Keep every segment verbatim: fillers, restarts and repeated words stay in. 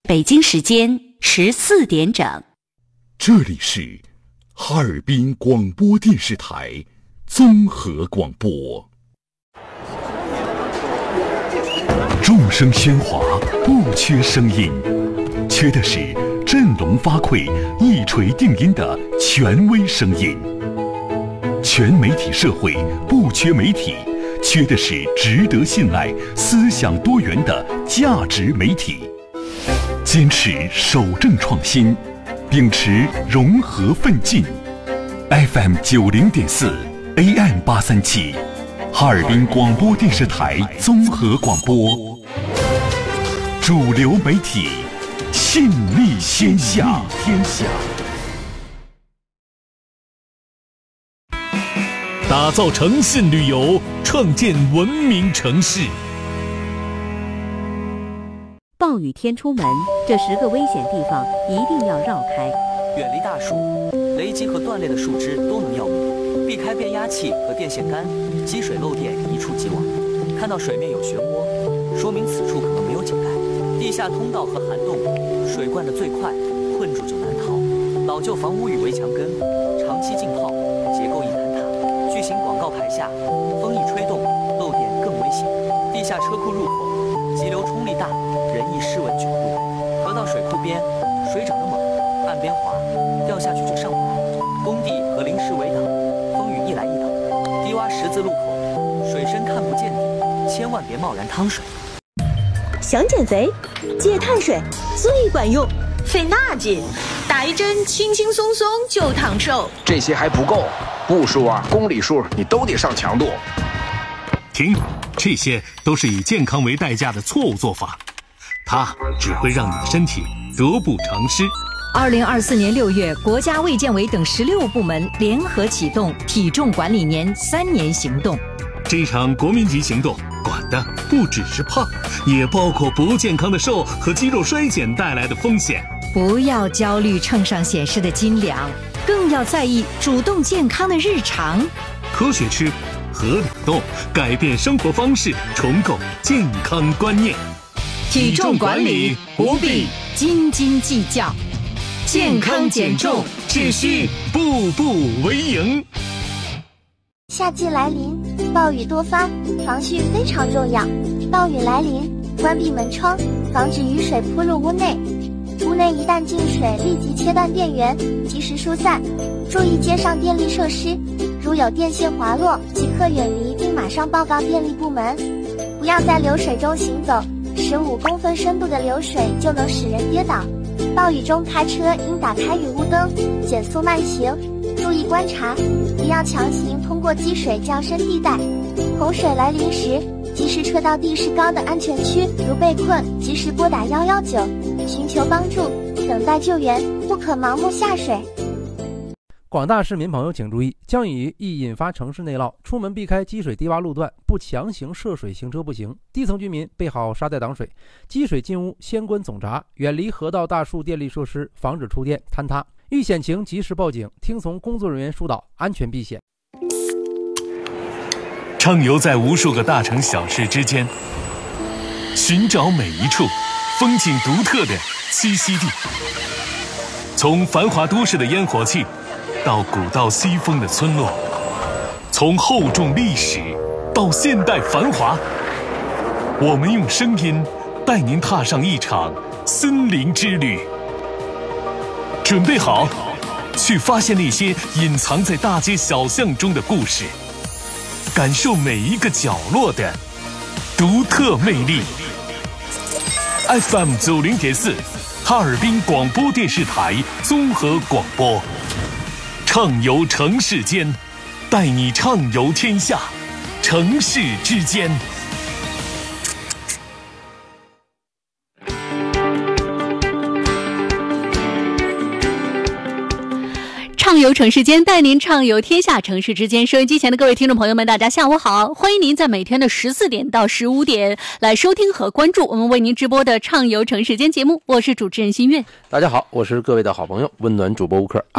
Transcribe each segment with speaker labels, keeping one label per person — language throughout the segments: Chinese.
Speaker 1: 北京时间十四点整。
Speaker 2: 这里是哈尔滨广播电视台综合广播。众声喧哗，不缺声音，缺的是振聋发聩、一锤定音的权威声音。全媒体社会不缺媒体，缺的是值得信赖、思想多元的价值媒体。坚持守正创新，秉持融合奋进。F M 九零点四 A M 八三七，哈尔滨广播电视台综合广播，主流媒体，信力天下。天下。
Speaker 3: 打造诚信旅游，创建文明城市。
Speaker 4: 暴雨天出门，这十个危险地方一定要绕开。
Speaker 5: 远离大树，雷击和断裂的树枝都能要命。避开变压器和电线杆，积水漏电一触即亡。看到水面有漩涡，说明此处可能没有井盖。地下通道和涵洞，水灌得最快，困住就难逃。老旧房屋与围墙根，长期浸泡，结构易坍塌。巨型广告牌下，风一吹动，漏电更危险。地下车库入口，急流冲力大，人易失稳卷入。河道水库边，水涨得猛，岸边滑，掉下去就上不来。工地和临时围挡，风雨一来一挡。低洼十字路口，水深看不见底，千万别贸然趟水。
Speaker 6: 想减肥，戒碳水最管用。
Speaker 7: 费那劲，打一针轻轻松松就烫瘦。
Speaker 8: 这些还不够，步数啊、公里数你都得上强度。
Speaker 3: 停，这些都是以健康为代价的错误做法，它只会让你的身体得不偿失。
Speaker 9: 二零二四年六月，国家卫健委等十六部门联合启动体重管理年三年行动。
Speaker 3: 这场国民级行动管的不只是胖，也包括不健康的瘦和肌肉衰减带来的风险。
Speaker 9: 不要焦虑秤上显示的斤两，更要在意主动健康的日常。
Speaker 3: 科学吃，合理动，改变生活方式，重构健康观念。
Speaker 9: 体重管理不必斤斤计较，健康减重只需步步为营。
Speaker 10: 夏季来临，暴雨多发，防汛非常重要。暴雨来临，关闭门窗，防止雨水扑入屋内。屋内一旦进水，立即切断电源，及时疏散。注意街上电力设施，如有电线滑落，即刻远离并马上报告电力部门。不要在流水中行走，十五公分深度的流水就能使人跌倒。暴雨中开车应打开雨雾灯，减速慢行，注意观察，不要强行通过积水较深地带。洪水来临时，及时撤到地势高的安全区，如被困，及时拨打一一九，寻求帮助，等待救援，不可盲目下水。
Speaker 11: 广大市民朋友请注意，降雨易引发城市内涝，出门避开积水低洼路段，不强行涉水行车不行。低层居民备好沙袋挡水，积水进屋先关总闸，远离河道大树电力设施，防止触电坍塌。遇险情及时报警，听从工作人员疏导，安全避险。
Speaker 3: 畅游在无数个大城小事之间，寻找每一处风景独特的栖息地。从繁华都市的烟火气，到古道西风的村落，从厚重历史到现代繁华，我们用声音带您踏上一场森林之旅。准备好，去发现那些隐藏在大街小巷中的故事，感受每一个角落的独特魅力。F M 九零点四，哈尔滨广播电视台综合广播，畅游城市间，带你畅游天下，城市之间。
Speaker 1: 畅游城市间，带您畅游天下，城市之间。收音机前的各位听众朋友们，大家下午好，欢迎您在每天的十四点到十五点来收听和关注我们为您直播的畅游城市间节目，我是主持人新月。
Speaker 12: 大家好，我是各位的好朋友温暖主播吴克啊。嗯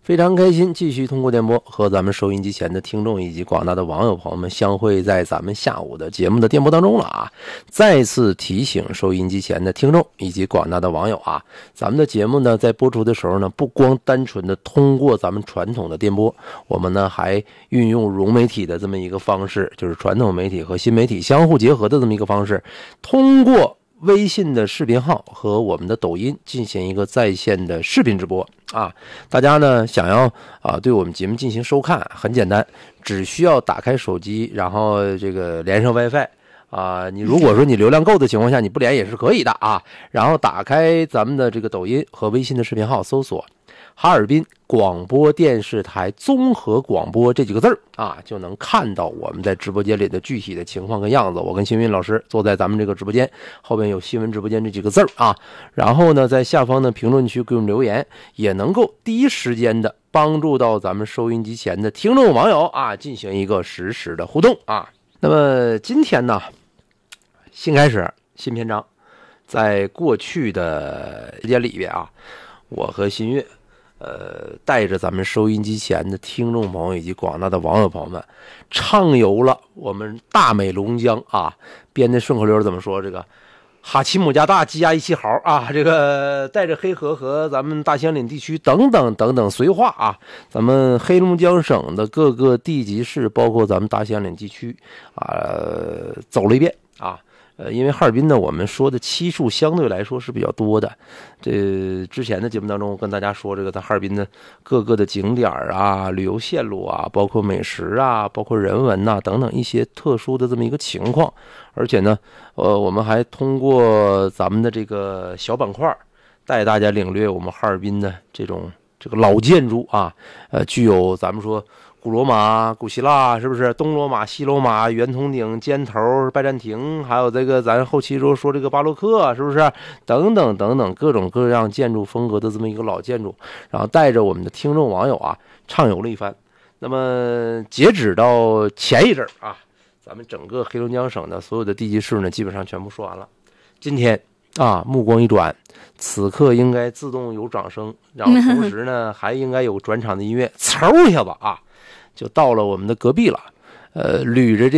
Speaker 11: 非常开心，继续通过电波和咱们收音机前的听众以及广大的网友朋友们相会在咱们下午的节目的电波当中了啊！再次提醒收音机前的听众以及广大的网友啊，咱们的节目呢在播出的时候呢，不光单纯的通过咱们传统的电波，我们呢还运用融媒体的这么一个方式，就是传统媒体和新媒体相互结合的这么一个方式，通过微信的视频号和我们的抖音进行一个在线的视频直播啊！大家呢想要啊对我们节目进行收看，很简单，只需要打开手机，然后这个连上 WiFi 啊。你如果说你流量够的情况下，你不连也是可以的啊。然后打开咱们的这个抖音和微信的视频号，搜索哈尔滨广播电视台综合广播这几个字儿啊，就能看到我们在直播间里的具体的情况跟样子。我跟新云老师坐在咱们这个直播间后边，有新闻直播间这几个字儿啊。然后呢，在下方的评论区给我们留言，也能够第一时间的帮助到咱们收音机前的听众网友啊，进行一个实时的互动啊。那么今天呢，新开始新篇章，在过去的时间里边啊，我和新月呃，带着咱们收音机前的听众朋友以及广大的网友朋友们，畅游了我们大美龙江啊，编的顺口溜怎么说？这个哈奇姆加大鸡鸭一起嚎啊，这个带着黑河和咱们大兴岭地区等等等等绥化啊，咱们黑龙江省的各个地级市，包括咱们大兴岭地区啊，走了一遍啊。呃，因为哈尔滨呢，我们说的期数相对来说是比较多的。这之前的节目当中，跟大家说这个在哈尔滨的各个的景点啊、旅游线路啊，包括美食啊、包括人文呐、啊、等等一些特殊的这么一个情况。而且呢，呃，我们还通过咱们的这个小板块，带大家领略我们哈尔滨的这种这个老建筑啊，呃，具有咱们说古罗马、古希腊，是不是？东罗马、西罗马、圆筒顶、尖头、拜占庭，还有这个咱后期说说这个巴洛克，是不是？等等等等，各种各样建筑风格的这么一个老建筑，然后带着我们的听众网友啊畅游了一番。那么截止到前一阵啊，咱们整个黑龙江省的所有的地级市呢，基本上全部说完了。今天啊，目光一转，此刻应该自动有掌声，然后同时呢，还应该有转场的音乐，嗖一下子啊。就到了我们的隔壁了，呃，捋着这